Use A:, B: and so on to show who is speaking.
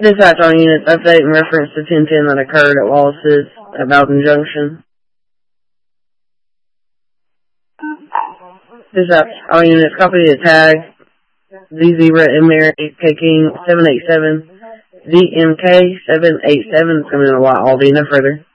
A: Dispatch all units, update in reference to 1010 that occurred at Wallace's at Bowden Junction. Dispatch all units, copy the tag Z Zebra and Mary K King 787 DMK 787. It's coming in a lot, Aldi, no further.